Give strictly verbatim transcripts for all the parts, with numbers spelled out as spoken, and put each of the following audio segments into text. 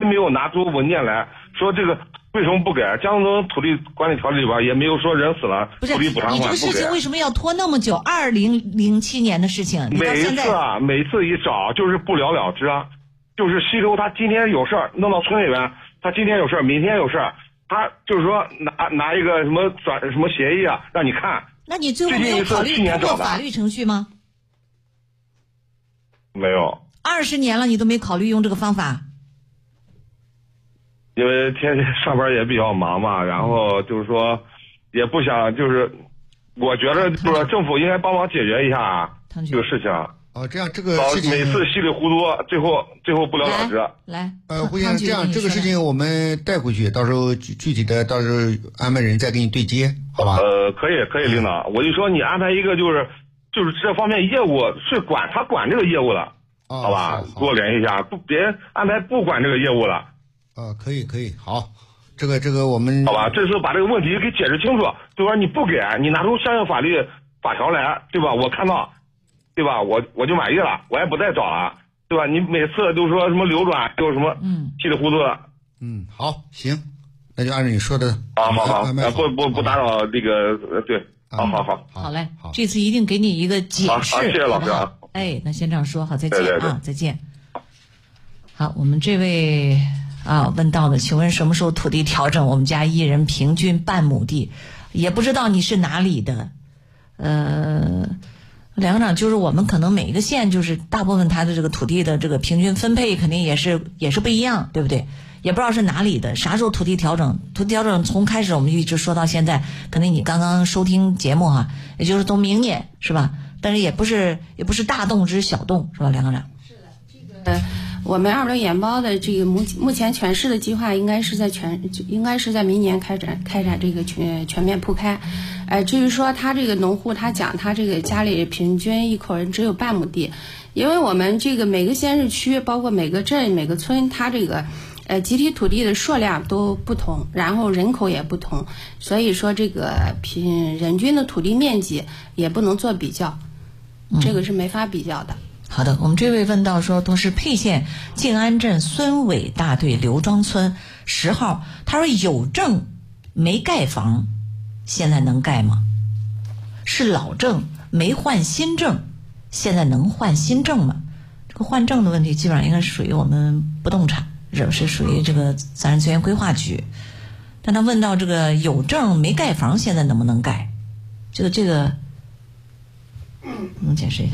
没有拿出文件来说这个为什么不给。江苏土地管理条例里边也没有说人死了不是土地补偿款不给。 你这个事情为什么要拖那么久？二零零七年的事情，你到现在每次啊，每次一找就是不了了之啊，就是西周他今天有事儿弄到村里边，他今天有事儿，明天有事儿，他就是说拿拿一个什么转什么协议啊让你看。 那你最后没有考虑通过法律程序吗？ 没有。 二十年了，你都没考虑用这个方法？ 因为天天上班也比较忙嘛，然后就是说也不想，就是我觉得就是说政府应该帮忙解决一下这个事情。 哦，这样这个事情每次稀里糊涂，最后最后不了了之。 来， 呃，胡先生，这样这个事情我们带回去，到时候具具体的到时候安排人再给你对接，好吧？ 呃，可以可以，领导，我就说你安排一个就是就是这方面业务是管他管这个业务的， 哦、 好吧？给我联系一下，不别安排不管这个业务的。 啊、呃，可以可以，好，这个这个我们好吧，这次把这个问题给解释清楚，对吧？你不给，你拿出相应法律法条来，对吧？我看到。对吧？我我就满意了，我也不再找了，对吧？你每次都说什么流转，又什么稀里糊涂的。 嗯，好，行，那就按照你说的。 啊，好好，不不不打扰这个，对，好好好， 好嘞，这次一定给你一个解释。 好，谢谢老师啊。 哎，那先这样说，好，再见啊， 对对对再见。好，我们这位啊问到的，请问什么时候土地调整？我们家一人平均半亩地，也不知道你是哪里的，呃。梁科长，就是我们可能每一个县，就是大部分它的这个土地的这个平均分配肯定也是也是不一样，对不对？也不知道是哪里的，啥时候土地调整？土地调整从开始我们一直说到现在，可能你刚刚收听节目哈，也就是从明年是吧？但是也不是也不是大动之小动，是吧，梁科长？ 是的，这个呃，我们二轮研包的这个目目前全市的计划应该是在全应该是在明年开展开展这个全全面铺开。呃，至于说他这个农户，他讲他这个家里平均一口人只有半亩地，因为我们这个每个县市区，包括每个镇、每个村，它这个呃集体土地的数量都不同，然后人口也不同，所以说这个平人均的土地面积也不能做比较，这个是没法比较的。 嗯、好的，我们这位问到说，都是沛县静安镇孙伟大队刘庄村十号，他说有证没盖房。现在能盖吗？是老证没换新证，现在能换新证吗？这个换证的问题基本上应该是属于我们不动产，是是属于这个自然资源规划局。但他问到这个有证没盖房，现在能不能盖？这个这个，能解释一下？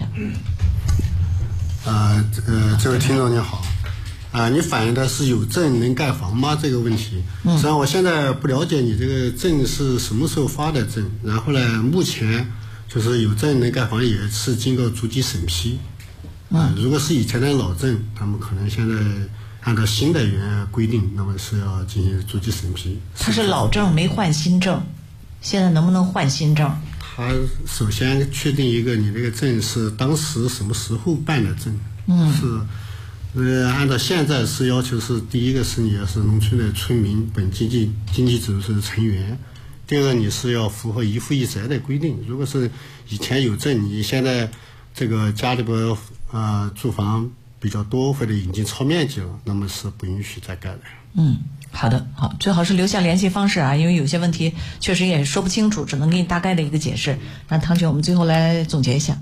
呃呃，这位听众你好。啊、呃，你反映的是有证能盖房吗？这个问题，实际上我现在不了解你这个证是什么时候发的证，然后呢，目前就是有证能盖房也是经过逐级审批，啊、呃，如果是以前的老证，他们可能现在按照新的原规定，那么是要进行逐级审批。 他是老证没换新证，现在能不能换新证？ 他首先确定一个你这个证是当时什么时候办的证， 嗯， 是。呃，按照现在是要求是，第一个是你要是农村的村民，本经济经济组织成员；第二个你是要符合一户一宅的规定。如果是以前有证，你现在这个家里边呃住房比较多或者已经超面积了，那么是不允许再盖的。 嗯，好的，好，最好是留下联系方式啊，因为有些问题确实也说不清楚，只能给你大概的一个解释。那唐姐，我们最后来总结一下。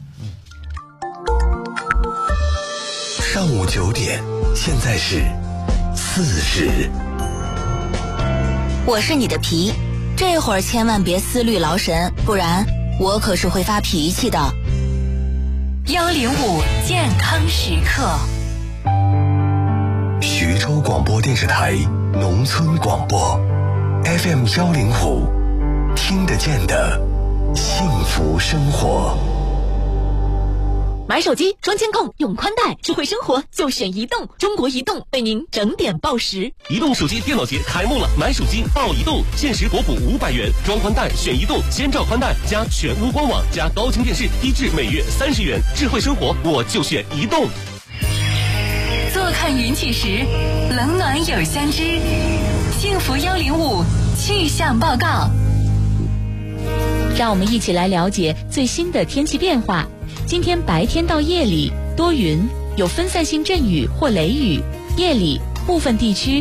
上午九点，现在是四时。 我是你的皮，这会儿千万别思虑劳神，不然我可是会发脾气的。 幺零五健康时刻， 徐州广播电视台农村广播 F M 幺零五，听得见的幸福生活。 买手机装监控用宽带，智慧生活就选移动。中国移动为您整点报时。 移动手机电脑节开幕了，买手机报移动，限时国补五百元，装宽带选移动，先兆宽带加全屋官网加高清电视，低至每月三十元。智慧生活我就选移动。 坐看云起时，冷暖有相知。幸福幺零五气象报告， 让我们一起来了解最新的天气变化。今天白天到夜里多云，有分散性阵雨或雷雨，夜里部分地区